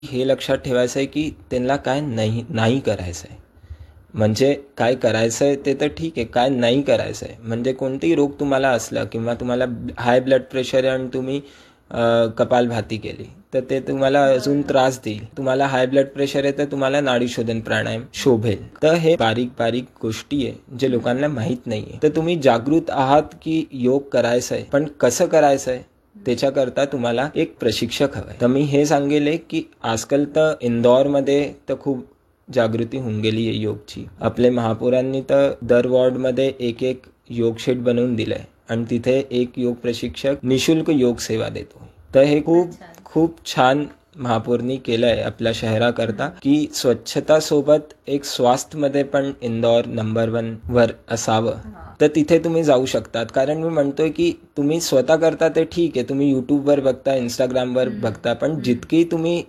हे लक्षात ठेवायचं आहे की त्यांना काय नाही नाही करायचं आहे. म्हणजे काय करायचं आहे ते तर ठीक आहे, काय नाही करायचं आहे. म्हणजे कोणतेही रोग तुम्हाला असला किंवा तुम्हाला हाय ब्लड प्रेशर आहे आणि तुम्ही कपालभाती केली तर ते तुम्हाला अजून त्रास देईल. तुम्हाला हाय ब्लड प्रेशर आहे तर तुम्हाला नाडीशोधन प्राणायाम शोभेल. तर हे बारीक बारीक गोष्टी आहे जे लोकांना माहीत नाही आहे. तर तुम्ही जागृत आहात की योग करायचं आहे, पण कसं करायचं आहे त्याच्याकरता तुम्हाला एक प्रशिक्षक हवं आहे. तर मी हे सांगेल की आजकाल तर इंदौरमध्ये तर खूप जागृती होऊन गेली आहे योगची. आपले महापौरांनी तर दर वॉर्डमध्ये एक एक योग शेड बनवून दिलंय आणि तिथे एक योग प्रशिक्षक निशुल्क योग सेवा देतो. तर हे खूप खूप छान महापौरनी केलंय आपल्या शहराकरता की स्वच्छता सोबत एक स्वास्थ्यमध्ये पण इंदौर नंबर 1 वर असावं. तर तिथे तुम्ही जाऊ शकतात. कारण मी म्हणतोय की तुम्ही स्वतः करता ते ठीक आहे, तुम्ही यूट्यूबवर बघता, इंस्टाग्रामवर बघता, पण जितकी तुम्ही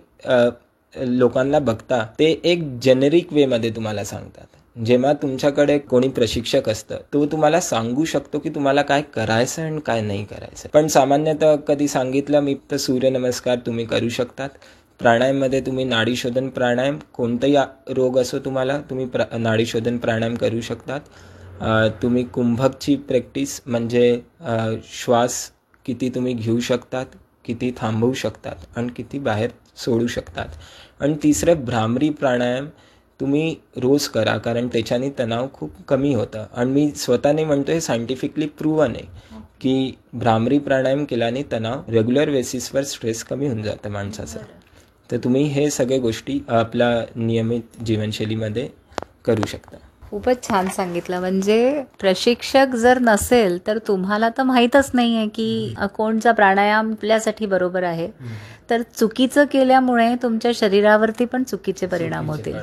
लोकांना बघता ते एक जेनेरिक वेमध्ये तुम्हाला सांगतात. जेव्हा तुमच्याकडे कोणी प्रशिक्षक असतं तो तुम्हाला सांगू शकतो की तुम्हाला काय करायचं आणि काय नाही करायचं. पण सामान्यतः कधी सांगितलं मी तर सूर्यनमस्कार तुम्ही करू शकतात. प्राणायाममध्ये तुम्ही नाडीशोधन प्राणायाम, कोणताही रोग असो तुम्हाला, तुम्ही नाडीशोधन प्राणायाम करू शकतात. तुम्ही कुंभकची प्रॅक्टिस म्हणजे श्वास किती तुम्ही घेऊ शकतात, किती थांबवू शकतात आणि किती बाहेर सोडू शकतात. आणि तिसरं भ्रामरी प्राणायाम तुम्ही रोज करा, कारण त्याच्याने तणाव खूप कमी होतं. आणि मी स्वतःने म्हणतो हे सायंटिफिकली प्रूव्हन आहे की भ्रामरी प्राणायाम केल्याने तणाव रेग्युलर बेसिसवर स्ट्रेस कमी होऊन जातं माणसाचं. तर तुम्ही हे सगळे गोष्टी आपल्या नियमित जीवनशैलीमध्ये करू शकता. खूपच छान सांगितलं. म्हणजे प्रशिक्षक जर नसेल तर तुम्हाला तर माहीतच नाही आहे की कोणचा प्राणायाम आपल्यासाठी बरोबर आहे. तर चुकीचं केल्यामुळे तुमच्या शरीरावरती पण चुकीचे परिणाम होतील.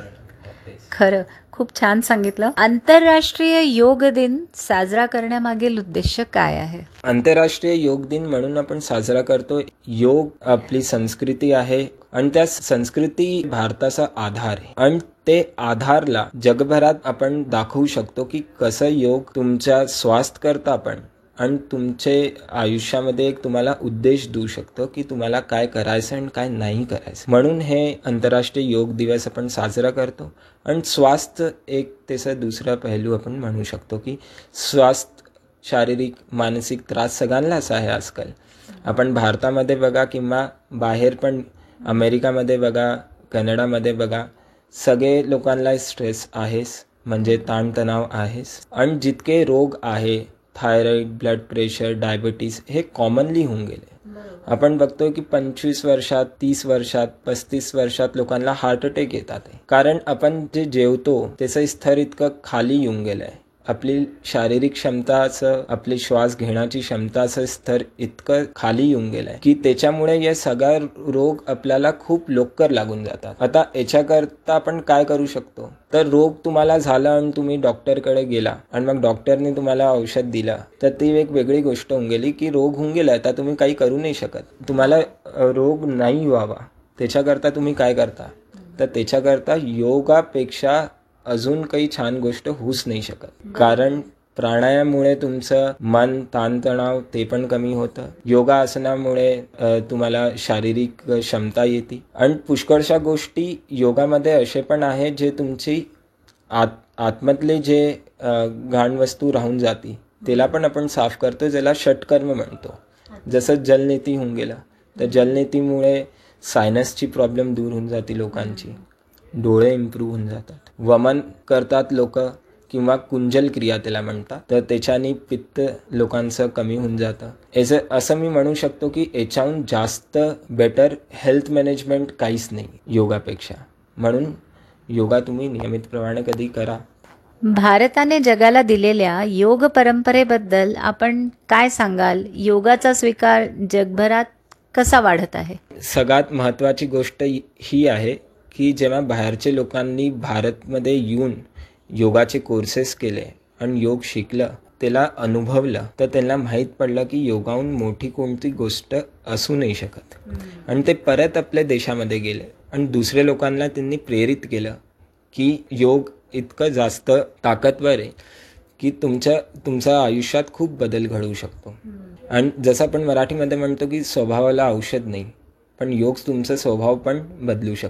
खरं खूप छान सांगितलं. आंतरराष्ट्रीय योग दिन साजरा करण्यामागील उद्देश काय आहे? आंतरराष्ट्रीय योग दिन म्हणून आपण साजरा करतो. योग आपली संस्कृती आहे आणि त्या संस्कृती भारताचा आधार आहे आणि ते आधारला जगभरात आपण दाखवू शकतो की कसं योग तुमच्या स्वास्थ्य करता पण आणि तुमचे आयुष्यामध्ये एक तुम्हाला उद्देश देऊ शकतो की तुम्हाला काय करायचं आणि काय नाही करायचं. म्हणून हे आंतरराष्ट्रीय योग दिवस आपण साजरा करतो. आणि स्वास्थ्य एक त्याचा दुसरा पैलू आपण म्हणू शकतो की स्वास्थ्य, शारीरिक मानसिक त्रास सगळ्यांनाच आहे आजकाल. आपण भारतामध्ये बघा किंवा बाहेर पण अमेरिकामध्ये बघा, कॅनडामध्ये बघा, सगळे लोकांना स्ट्रेस आहेच, म्हणजे ताणतणाव आहेच. आणि जितके रोग आहे थायरॉइड, ब्लड प्रेशर, डायबिटीज हे कॉमनली होऊन गेले. आपण बघतोय की 25 वर्षात, 30 वर्षात, 35 वर्षात लोकांना हार्ट अटॅक येतात. कारण आपण जे जेवतो त्याचं स्तर इतकं खाली येऊन गेलं आहे. आपली शारीरिक क्षमताचं, आपली श्वास घेण्याची क्षमताचं स्तर इतकं खाली येऊन गेलं आहे की त्याच्यामुळे हे सगळे रोग आपल्याला खूप लवकर लागून जातात. आता याच्याकरता आपण काय करू शकतो? तर रोग तुम्हाला झाला आणि तुम्ही डॉक्टरकडे गेला आणि मग डॉक्टरने तुम्हाला औषध दिलं तर ती एक वेगळी गोष्ट होऊन गेली की रोग होऊन गेला तर तुम्ही काही करू नाही शकत. तुम्हाला रोग नाही व्हावा त्याच्याकरता तुम्ही काय करता? तर त्याच्याकरता योगापेक्षा अजून काही छान गोष्ट होऊच नाही शकत. कारण प्राणायाममुळे तुमचं मन, ताणतणाव ते पण कमी होतं. योगासनामुळे तुम्हाला शारीरिक क्षमता येते. आणि पुष्कळशा गोष्टी योगामध्ये असे पण आहेत जे तुमची आतमधले जे घाण वस्तू राहून जाते त्याला पण आपण साफ करतो, ज्याला षटकर्म म्हणतो. जसं जलनेती होऊन गेला तर जलनेतीमुळे सायनसची प्रॉब्लेम दूर होऊन जाते लोकांची, डोळे इम्प्रूव्ह होऊन जातात. वमन करतात लोक किंवा कुंजल क्रिया त्याला म्हणतात, तर त्याच्याने पित्त लोकांचं कमी होऊन जातं. असं मी म्हणू शकतो की याच्याहून जास्त बेटर हेल्थ मॅनेजमेंट काहीच नाही योगापेक्षा. म्हणून योगा तुम्ही नियमितप्रमाणे कधी करा. भारताने जगाला दिलेल्या योग परंपरेबद्दल आपण काय सांगाल? योगाचा स्वीकार जगभरात कसा वाढत आहे? सगळ्यात महत्त्वाची गोष्ट ही आहे की जेव्हा बाहेरचे लोकांनी भारतमध्ये येऊन योगाचे कोर्सेस केले आणि योग शिकलं, त्याला अनुभवलं, तर त्यांना माहीत पडलं की योगाहून मोठी कोणती गोष्ट असू नाही शकत. आणि ते परत आपल्या देशामध्ये गेले आणि दुसऱ्या लोकांना त्यांनी प्रेरित केलं की योग इतकं जास्त ताकदवर आहे की तुमच्या आयुष्यात खूप बदल घडवू शकतो. आणि जसं आपण मराठीमध्ये म्हणतो की स्वभावाला औषध नाही, पण योग तुमचा स्वभाव पण बदलू शकतो.